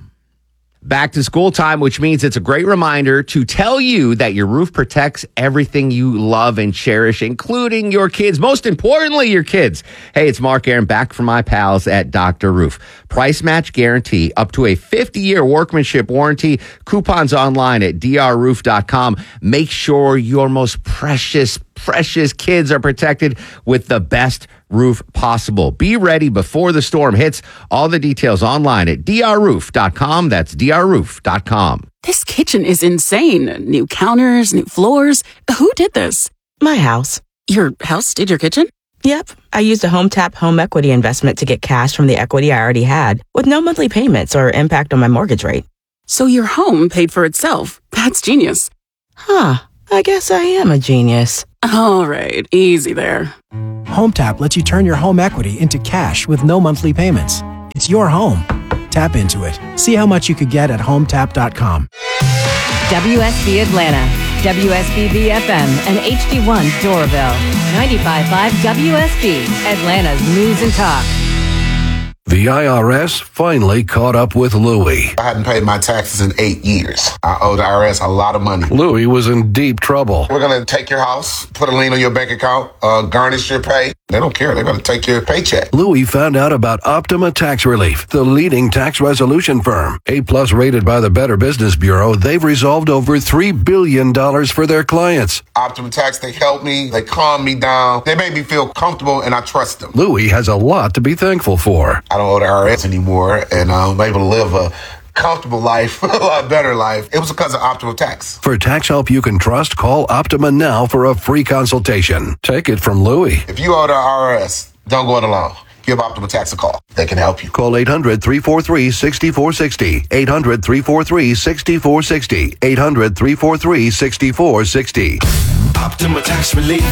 Back to school time, which means it's a great reminder to tell you that your roof protects everything you love and cherish, including your kids. Most importantly, your kids. Hey, it's Mark Aaron back from my pals at Doctor Roof. Price match guarantee, up to a fifty-year workmanship warranty. Coupons online at d r roof dot com. Make sure your most precious, precious kids are protected with the best roof possible. Be ready before the storm hits. All the details online at d r roof dot com. That's d r roof dot com. This kitchen is insane. New counters, new floors. Who did this? My house. Your house did your kitchen? Yep. I used a Home Tap home equity investment to get cash from the equity I already had with no monthly payments or impact on my mortgage rate. So your home paid for itself. That's genius. Huh. I guess I am a genius. All right. Easy there. HomeTap lets you turn your home equity into cash with no monthly payments. It's your home. Tap into it. See how much you could get at home tap dot com. W S B Atlanta, W S B B F M, and H D one Doraville. ninety-five point five W S B, Atlanta's News and Talk. The I R S finally caught up with Louie. I hadn't paid my taxes in eight years. I owe the I R S a lot of money. Louie was in deep trouble. We're going to take your house, put a lien on your bank account, uh, garnish your pay. They don't care. They're going to take your paycheck. Louie found out about Optima Tax Relief, the leading tax resolution firm. A-plus rated by the Better Business Bureau, they've resolved over three billion dollars for their clients. Optima Tax, they help me. They calm me down. They make me feel comfortable, and I trust them. Louie has a lot to be thankful for. I don't owe the I R S anymore, and I'm able to live a comfortable life, a lot better life. It was because of Optima Tax. For tax help you can trust, call Optima now for a free consultation. Take it from Louie. If you owe the I R S, don't go it alone. Give Optima Tax a call. They can help you. Call eight hundred, three four three, six four six zero. eight hundred, three four three, six four six zero. eight hundred, three four three, six four six zero. Optima Tax Relief.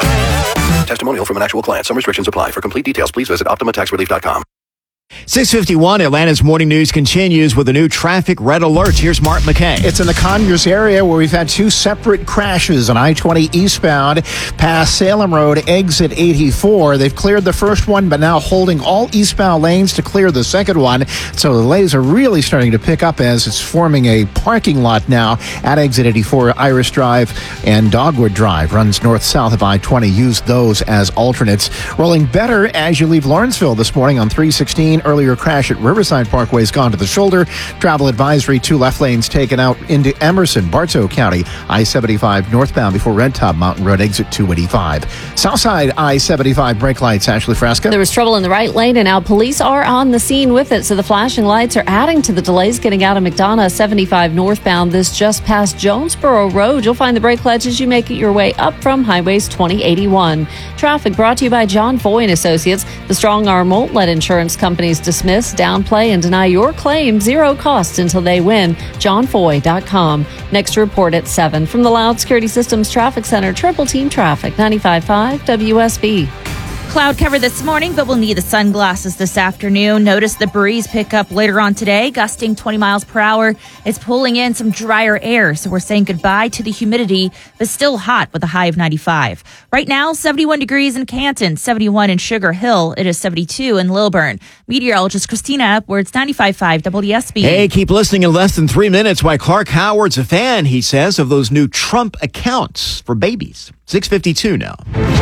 Testimonial from an actual client. Some restrictions apply. For complete details, please visit optima tax relief dot com. six fifty-one, Atlanta's morning news continues with a new traffic red alert. Here's Mark McKay. It's in the Conyers area where we've had two separate crashes on I twenty eastbound past Salem Road, exit eighty-four. They've cleared the first one, but now holding all eastbound lanes to clear the second one. So the delays are really starting to pick up as it's forming a parking lot now at exit eighty-four. Iris Drive and Dogwood Drive runs north-south of I twenty. Use those as alternates. Rolling better as you leave Lawrenceville this morning on three sixteen. Earlier crash at Riverside Parkway has gone to the shoulder. Travel advisory, two left lanes taken out into Emerson, Bartow County. I seventy-five northbound before Red Top Mountain Road, exit two eighty-five. Southside I seventy-five brake lights. Ashley Fresca. There was trouble in the right lane, and now police are on the scene with it. So the flashing lights are adding to the delays getting out of McDonough seventy-five northbound. This just past Jonesboro Road. You'll find the brake lights as you make it your way up from Highways twenty eighty-one. Traffic brought to you by John Foy and Associates. The strong arm won't let insurance companies dismiss, downplay, and deny your claim. Zero cost until they win. john foy dot com. Next report at seven from the Loud Security Systems Traffic Center. Triple Team Traffic, ninety-five point five W S B. Cloud cover this morning, but we'll need the sunglasses this afternoon. Notice the breeze pick up later on today, gusting twenty miles per hour. It's pulling in some drier air, so we're saying goodbye to the humidity, but still hot with a high of ninety-five. Right now, seventy-one degrees in Canton, seventy-one in Sugar Hill. It is seventy-two in Lilburn. Meteorologist Christina Upwards, ninety-five point five W S B. Hey, keep listening in less than three minutes why Clark Howard's a fan, he says, of those new Trump accounts for babies. six fifty-two now.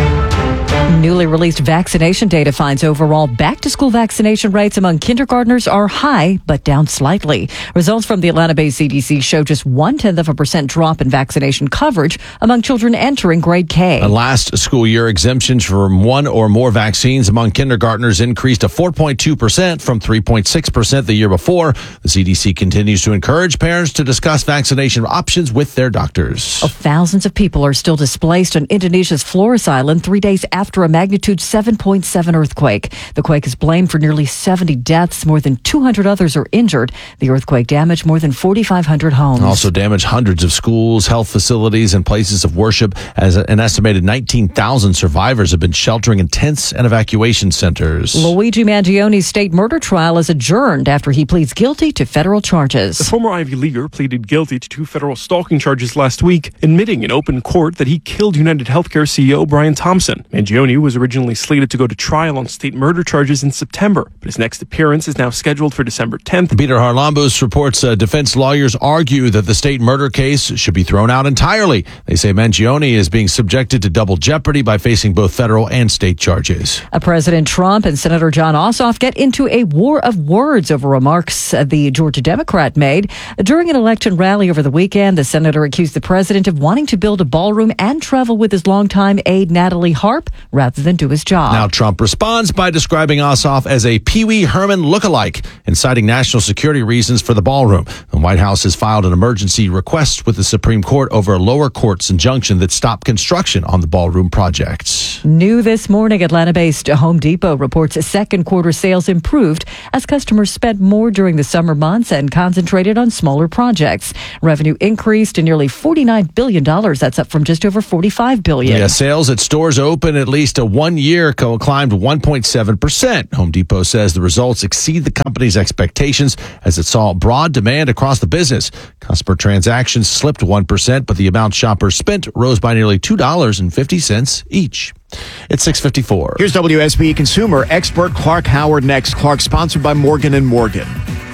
Newly released vaccination data finds overall back-to-school vaccination rates among kindergartners are high, but down slightly. Results from the Atlanta-based C D C show just one-tenth of a percent drop in vaccination coverage among children entering grade K. The last school year, exemptions from one or more vaccines among kindergartners increased to four point two percent from three point six percent the year before. The C D C continues to encourage parents to discuss vaccination options with their doctors. Oh, thousands of people are still displaced on Indonesia's Flores Island three days after a magnitude seven point seven earthquake. The quake is blamed for nearly seventy deaths. More than two hundred others are injured. The earthquake damaged more than forty-five hundred homes. Also damaged hundreds of schools, health facilities, and places of worship, as an estimated nineteen thousand survivors have been sheltering in tents and evacuation centers. Luigi Mangione's state murder trial is adjourned after he pleads guilty to federal charges. The former Ivy Leaguer pleaded guilty to two federal stalking charges last week, admitting in open court that he killed United Healthcare C E O Brian Thompson. Mangione was originally slated to go to trial on state murder charges in September, but his next appearance is now scheduled for December tenth. Peter Harlambos reports uh, defense lawyers argue that the state murder case should be thrown out entirely. They say Mangione is being subjected to double jeopardy by facing both federal and state charges. Uh, President Trump and Senator John Ossoff get into a war of words over remarks uh, the Georgia Democrat made. During an election rally over the weekend, the senator accused the president of wanting to build a ballroom and travel with his longtime aide Natalie Harp rather than do his job. Now Trump responds by describing Ossoff as a Pee Wee Herman lookalike and citing national security reasons for the ballroom. The White House has filed an emergency request with the Supreme Court over a lower court's injunction that stopped construction on the ballroom project. New this morning, Atlanta-based Home Depot reports second quarter sales improved as customers spent more during the summer months and concentrated on smaller projects. Revenue increased to nearly forty-nine billion dollars. That's up from just over forty-five billion dollars. Yeah, sales at stores open at least a one year climbed one point seven percent. Home Depot says the results exceed the company's expectations as it saw broad demand across the business. Customer transactions slipped one percent, but the amount shoppers spent rose by nearly two dollars and fifty cents each. It's six fifty-four. Here's W S B consumer expert Clark Howard next. Clark, sponsored by Morgan and Morgan.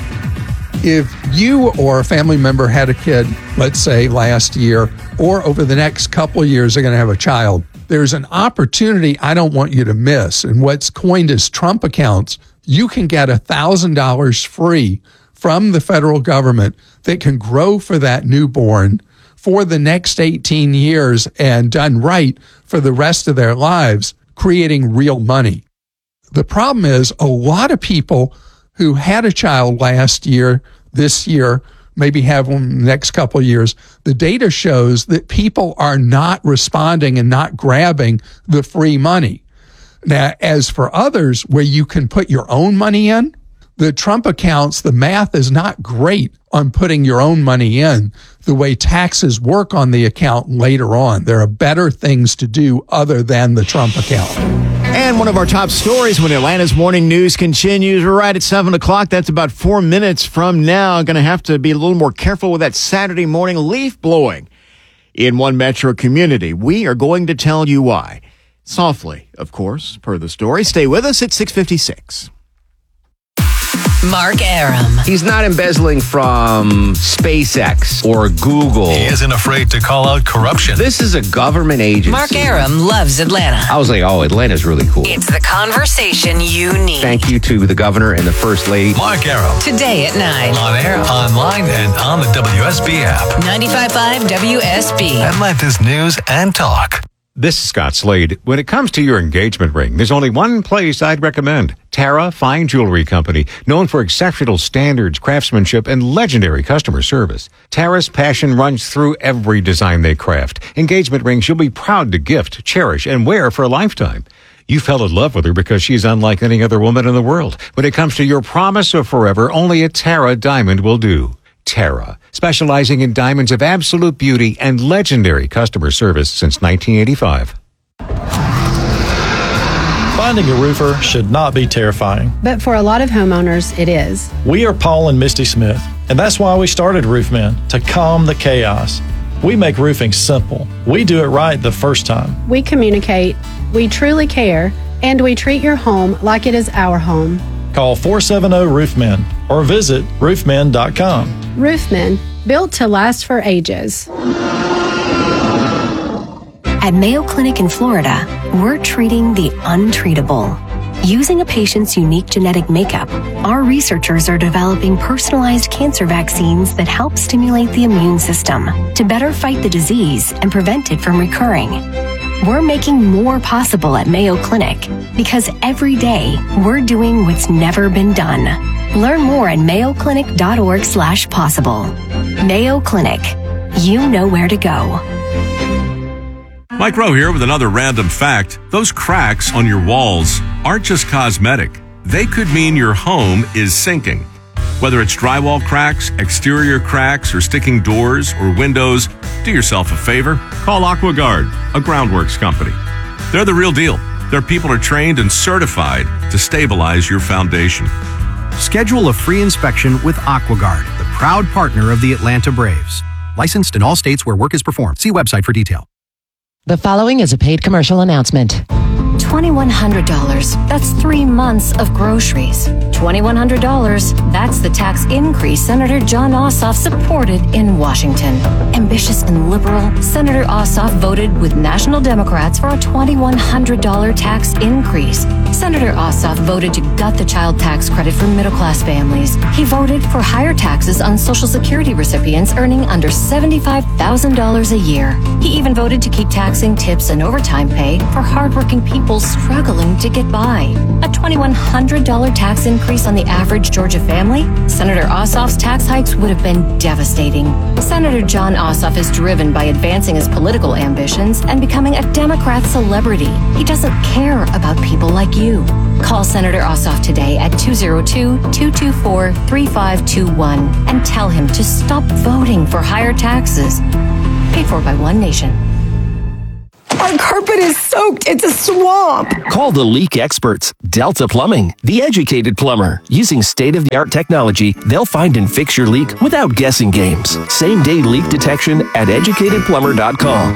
If you or a family member had a kid, let's say last year, or over the next couple of years, they're going to have a child, there's an opportunity I don't want you to miss. And what's coined as Trump accounts, you can get one thousand dollars free from the federal government that can grow for that newborn for the next eighteen years and done right for the rest of their lives, creating real money. The problem is a lot of people who had a child last year, this year, maybe have one in the next couple of years, the data shows that people are not responding and not grabbing the free money. Now, as for others where you can put your own money in, the Trump accounts, the math is not great on putting your own money in the way taxes work on the account later on. There are better things to do other than the Trump account. And one of our top stories when Atlanta's morning news continues. We're right at seven o'clock. That's about four minutes from now. Going to have to be a little more careful with that Saturday morning leaf blowing in one metro community. We are going to tell you why. Softly, of course, per the story. Stay with us at six fifty-six. Mark Arum. He's not embezzling from SpaceX or Google. He isn't afraid to call out corruption. This is a government agency. Mark Arum loves Atlanta. I was like, oh, Atlanta's really cool. It's the conversation you need. Thank you to the governor and the first lady. Mark Arum. Today at nine. On air, online, and on the W S B app. ninety-five point five W S B. Atlanta's news and talk. This is Scott Slade. When it comes to your engagement ring, there's only one place I'd recommend. Tara Fine Jewelry Company, known for exceptional standards, craftsmanship, and legendary customer service. Tara's passion runs through every design they craft. Engagement rings you'll be proud to gift, cherish, and wear for a lifetime. You fell in love with her because she's unlike any other woman in the world. When it comes to your promise of forever, only a Tara diamond will do. Tara, specializing in diamonds of absolute beauty and legendary customer service since nineteen eighty-five. Finding a roofer should not be terrifying. But for a lot of homeowners, it is. We are Paul and Misty Smith, and that's why we started Roofmen, to calm the chaos. We make roofing simple. We do it right the first time. We communicate, we truly care, and we treat your home like it is our home. Call four seven zero Roofmen or visit roofmen dot com. Roofmen, built to last for ages. At Mayo Clinic in Florida, we're treating the untreatable. Using a patient's unique genetic makeup, our researchers are developing personalized cancer vaccines that help stimulate the immune system to better fight the disease and prevent it from recurring. We're making more possible at Mayo Clinic because every day we're doing what's never been done. Learn more at mayo clinic dot org slash possible. Mayo Clinic. You know where to go. Mike Rowe here with another random fact. Those cracks on your walls aren't just cosmetic. They could mean your home is sinking. Whether it's drywall cracks, exterior cracks, or sticking doors or windows, do yourself a favor. Call AquaGuard, a groundworks company. They're the real deal. Their people are trained and certified to stabilize your foundation. Schedule a free inspection with AquaGuard, the proud partner of the Atlanta Braves. Licensed in all states where work is performed. See website for detail. The following is a paid commercial announcement. twenty-one hundred dollars. That's three months of groceries. twenty-one hundred dollars. That's the tax increase Senator Jon Ossoff supported in Washington. Ambitious and liberal, Senator Ossoff voted with national Democrats for a twenty-one hundred dollars tax increase. Senator Ossoff voted to gut the child tax credit for middle-class families. He voted for higher taxes on Social Security recipients earning under seventy-five thousand dollars a year. He even voted to keep taxing tips and overtime pay for hardworking people struggling to get by. A twenty-one hundred dollars tax increase on the average Georgia family? Senator Ossoff's tax hikes would have been devastating. Senator Jon Ossoff is driven by advancing his political ambitions and becoming a Democrat celebrity. He doesn't care about people like you. Call Senator Ossoff today at two oh two, two two four, three five two one and tell him to stop voting for higher taxes. Paid for by One Nation. Our carpet is soaked. It's a swamp. Call the leak experts, Delta Plumbing, the educated plumber. Using state-of-the-art technology, they'll find and fix your leak without guessing games. Same-day leak detection at educated plumber dot com.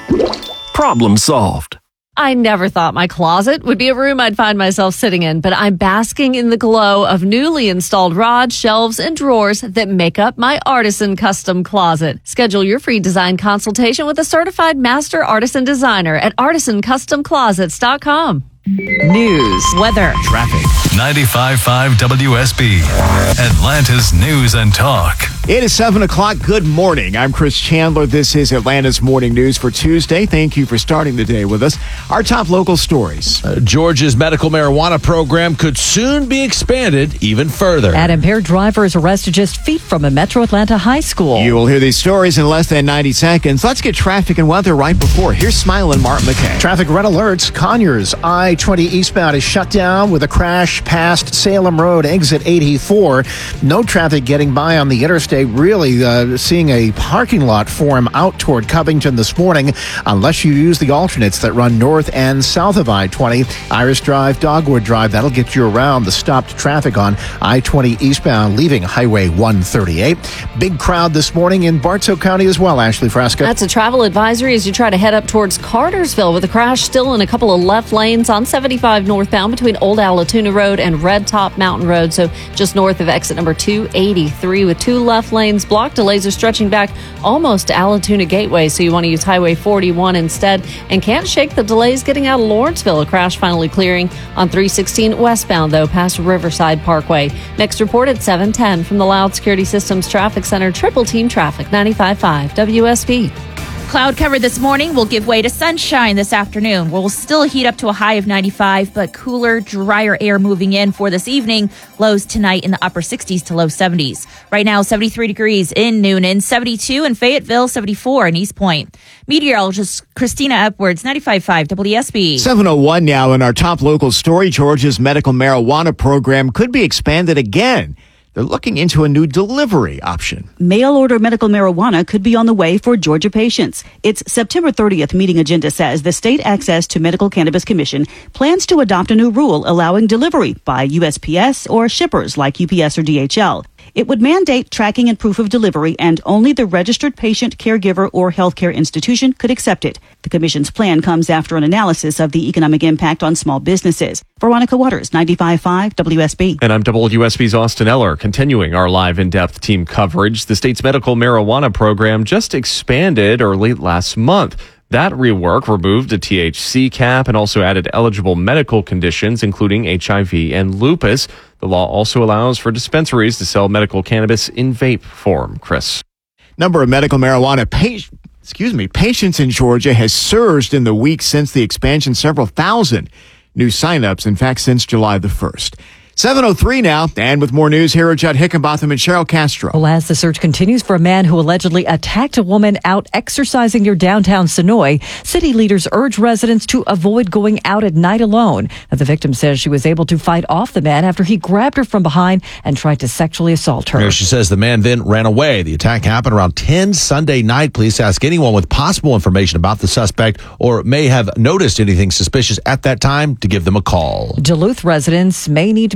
Problem solved. I never thought my closet would be a room I'd find myself sitting in, but I'm basking in the glow of newly installed rods, shelves, and drawers that make up my Artisan Custom Closet. Schedule your free design consultation with a certified master artisan designer at artisan custom closets dot com. News, weather, traffic. ninety-five point five W S B, Atlanta's News and Talk. It is seven o'clock. Good morning. I'm Chris Chandler. This is Atlanta's Morning News for Tuesday. Thank you for starting the day with us. Our top local stories. Uh, Georgia's medical marijuana program could soon be expanded even further. An impaired driver is arrested just feet from a Metro Atlanta high school. You will hear these stories in less than ninety seconds. Let's get traffic and weather right before. Here's Smiling Mark McKay. Traffic red alerts. Conyers I twenty eastbound is shut down with a crash past Salem Road, exit eighty-four. No traffic getting by on the interstate. Really uh, seeing a parking lot form out toward Covington this morning, unless you use the alternates that run north and south of I twenty. Iris Drive, Dogwood Drive, that'll get you around the stopped traffic on I twenty eastbound leaving Highway one thirty-eight. Big crowd this morning in Bartow County as well, Ashley Frasca. That's a travel advisory as you try to head up towards Cartersville with a crash still in a couple of left lanes on seventy-five northbound between Old Allatoona Road and Red Top Mountain Road. So just north of exit number two eighty-three with two left lanes blocked. Delays are stretching back almost to Allatoona Gateway, so you want to use Highway forty-one instead. And can't shake the delays getting out of Lawrenceville. A crash finally clearing on three sixteen westbound, though, past Riverside Parkway. Next report at seven ten from the Loud Security Systems Traffic Center. Triple Team Traffic, ninety-five point five W S B. Cloud cover this morning will give way to sunshine this afternoon. We'll still heat up to a high of ninety-five, but cooler, drier air moving in for this evening. Lows tonight in the upper sixties to low seventies. Right now, seventy-three degrees in Noonan, seventy-two in Fayetteville, seventy-four in East Point. Meteorologist Christina Upwards, ninety-five point five W S B. seven oh one now in our top local story. Georgia's medical marijuana program could be expanded again. They're looking into a new delivery option. Mail-order medical marijuana could be on the way for Georgia patients. Its September thirtieth meeting agenda says the State Access to Medical Cannabis Commission plans to adopt a new rule allowing delivery by U S P S or shippers like U P S or D H L. It would mandate tracking and proof of delivery, and only the registered patient, caregiver, or healthcare institution could accept it. The commission's plan comes after an analysis of the economic impact on small businesses. Veronica Waters, ninety-five point five W S B. And I'm W S B's Austin Eller, continuing our live in-depth team coverage. The state's medical marijuana program just expanded early last month. That rework removed a T H C cap and also added eligible medical conditions, including H I V and lupus. The law also allows for dispensaries to sell medical cannabis in vape form. Chris. Number of medical marijuana patients. Excuse me, patients in Georgia has surged in the weeks since the expansion, several thousand new signups, in fact, since July the first. seven oh three now, and with more news, here are Judd Hickenbotham and Cheryl Castro. Well, as the search continues for a man who allegedly attacked a woman out exercising near downtown Sonoy, city leaders urge residents to avoid going out at night alone. Now, the victim says she was able to fight off the man after he grabbed her from behind and tried to sexually assault her. You know, she says the man then ran away. The attack happened around ten Sunday night. Police ask anyone with possible information about the suspect or may have noticed anything suspicious at that time to give them a call. Duluth residents may need to be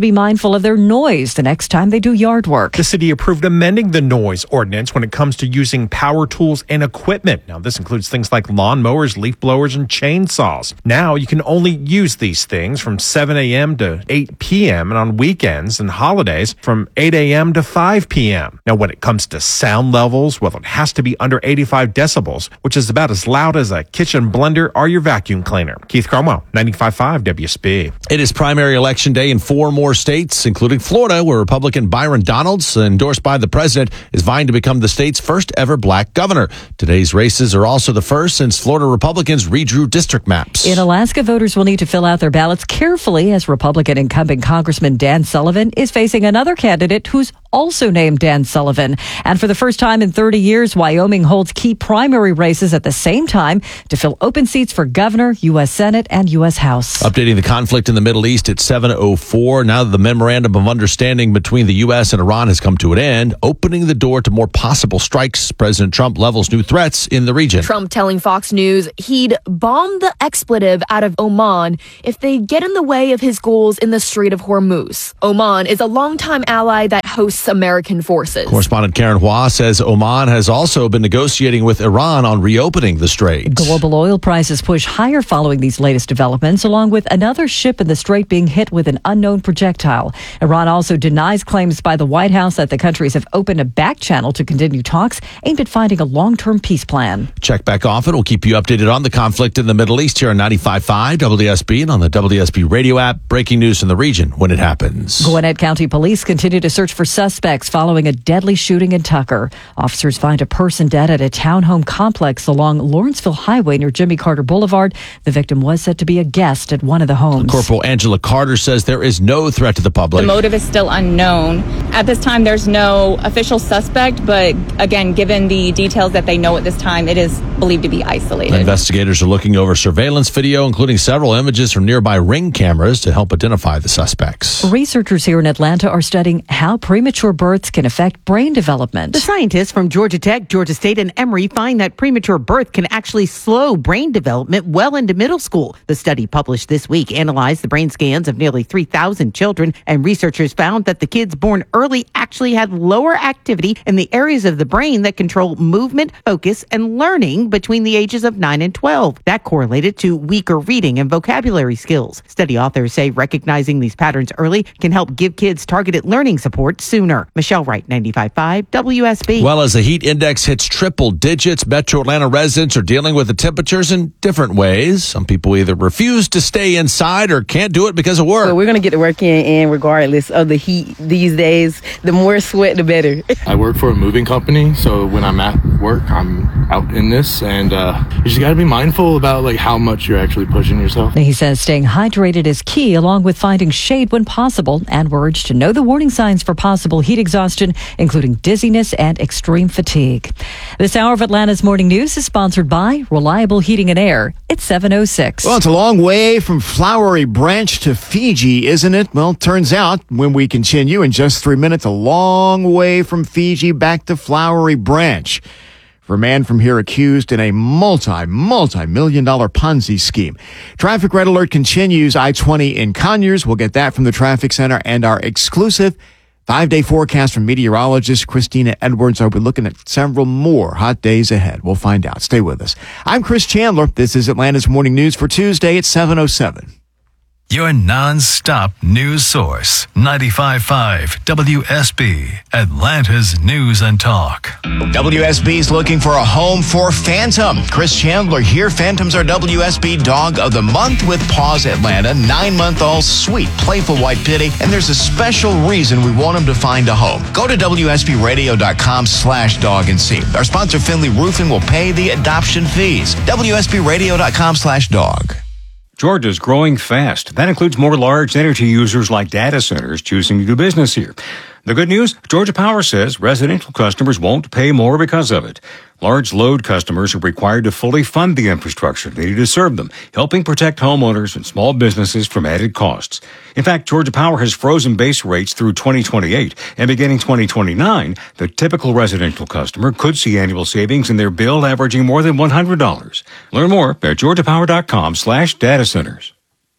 be mindful of their noise the next time they do yard work. The city approved amending the noise ordinance when it comes to using power tools and equipment. Now, this includes things like lawnmowers, leaf blowers, and chainsaws. Now, you can only use these things from seven a.m. to eight p.m. and on weekends and holidays from eight a.m. to five p.m. Now, when it comes to sound levels, well, it has to be under eighty-five decibels, which is about as loud as a kitchen blender or your vacuum cleaner. Keith Cromwell, ninety-five point five W S B. It is primary election day in four more states, including Florida, where Republican Byron Donalds, endorsed by the president, is vying to become the state's first ever black governor. Today's races are also the first since Florida Republicans redrew district maps. In Alaska, voters will need to fill out their ballots carefully as Republican incumbent Congressman Dan Sullivan is facing another candidate who's also named Dan Sullivan. And for the first time in thirty years, Wyoming holds key primary races at the same time to fill open seats for governor, U S Senate, and U S House. Updating the conflict in the Middle East at seven oh four. Now that the memorandum of understanding between the U S and Iran has come to an end, opening the door to more possible strikes. President Trump levels new threats in the region. Trump telling Fox News he'd bomb the expletive out of Oman if they get in the way of his goals in the Strait of Hormuz. Oman is a longtime ally that hosts American forces. Correspondent Karen Hua says Oman has also been negotiating with Iran on reopening the strait. Global oil prices push higher following these latest developments, along with another ship in the strait being hit with an unknown projectile. Iran also denies claims by the White House that the countries have opened a back channel to continue talks aimed at finding a long-term peace plan. Check back often. We'll keep you updated on the conflict in the Middle East here on ninety-five point five W S B and on the W S B radio app. Breaking news in the region when it happens. Gwinnett County Police continue to search for suspects following a deadly shooting in Tucker. Officers find a person dead at a townhome complex along Lawrenceville Highway near Jimmy Carter Boulevard. The victim was said to be a guest at one of the homes. Corporal Angela Carter says there is no threat to the public. The motive is still unknown. At this time, there's no official suspect, but again, given the details that they know at this time, it is believed to be isolated. Investigators are looking over surveillance video, including several images from nearby Ring cameras to help identify the suspects. Researchers here in Atlanta are studying how premature births can affect brain development. The scientists from Georgia Tech, Georgia State, and Emory find that premature birth can actually slow brain development well into middle school. The study published this week analyzed the brain scans of nearly three thousand children, and researchers found that the kids born early actually had lower activity in the areas of the brain that control movement, focus, and learning between the ages of nine and twelve. That correlated to weaker reading and vocabulary skills. Study authors say recognizing these patterns early can help give kids targeted learning support sooner. Michelle Wright, ninety-five point five W S B. Well, as the heat index hits triple digits, Metro Atlanta residents are dealing with the temperatures in different ways. Some people either refuse to stay inside or can't do it because of work. So we're going to get to work in, and regardless of the heat these days, the more sweat, the better. I work for a moving company, so when I'm at work, I'm out in this, and uh, you just got to be mindful about like how much you're actually pushing yourself. He says staying hydrated is key, along with finding shade when possible, and we're urged to know the warning signs for possible heat exhaustion, including dizziness and extreme fatigue. This hour of Atlanta's Morning News is sponsored by Reliable Heating and Air. It's seven oh six. Well, it's a long way from Flowery Branch to Fiji, isn't it? Well, turns out when we continue in just three minutes, a long way from Fiji back to Flowery Branch. For a man from here accused in a multi, multi-million dollar Ponzi scheme. Traffic red alert continues I twenty in Conyers. We'll get that from the traffic center and our exclusive five-day forecast from meteorologist Christina Edwards. I'll be looking at several more hot days ahead. We'll find out. Stay with us. I'm Chris Chandler. This is Atlanta's Morning News for Tuesday at seven oh seven. Your non-stop news source, ninety-five point five W S B, Atlanta's News and Talk. W S B's looking for a home for Phantom. Chris Chandler here. Phantom's our W S B Dog of the Month with Paws Atlanta. Nine-month-old, sweet, playful white pitty. And there's a special reason we want him to find a home. Go to W S B radio dot com slash dog and see. Our sponsor, Finley Roofing, will pay the adoption fees. W S B radio dot com slash dog. Georgia's growing fast. That includes more large energy users like data centers choosing to do business here. The good news, Georgia Power says residential customers won't pay more because of it. Large load customers are required to fully fund the infrastructure needed to serve them, helping protect homeowners and small businesses from added costs. In fact, Georgia Power has frozen base rates through twenty twenty-eight, and beginning twenty twenty-nine, the typical residential customer could see annual savings in their bill averaging more than one hundred dollars. Learn more at georgia power dot com slash data centers.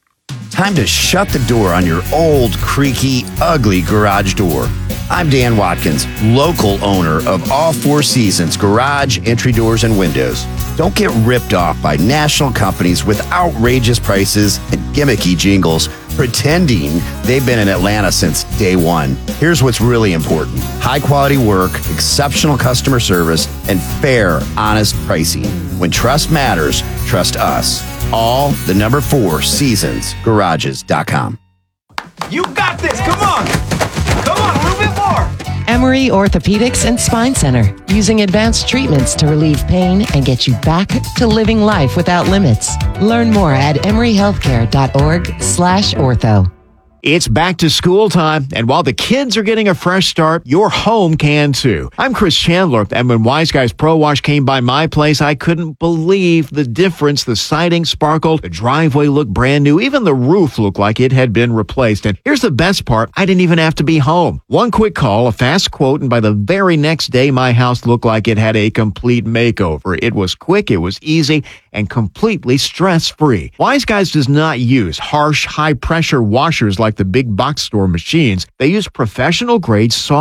Time to shut the door on your old, creaky, ugly garage door. I'm Dan Watkins, local owner of All Four Seasons Garage, Entry Doors, and Windows. Don't get ripped off by national companies with outrageous prices and gimmicky jingles pretending they've been in Atlanta since day one. Here's what's really important. High quality work, exceptional customer service, and fair, honest pricing. When trust matters, trust us. All the number four seasons garages dot com. You got this. Come on. Come on, a little bit more. Emory Orthopedics and Spine Center, using advanced treatments to relieve pain and get you back to living life without limits. Learn more at emory healthcare dot org slash ortho. It's back to school time, and while the kids are getting a fresh start, your home can too. I'm Chris Chandler, and when Wise Guys Pro Wash came by my place, I couldn't believe the difference. The siding sparkled, the driveway looked brand new, even the roof looked like it had been replaced. And here's the best part, I didn't even have to be home. One quick call, a fast quote, and by the very next day, my house looked like it had a complete makeover. It was quick, it was easy, and completely stress-free. Wise Guys does not use harsh, high-pressure washers like the big box store machines. They use professional-grade soft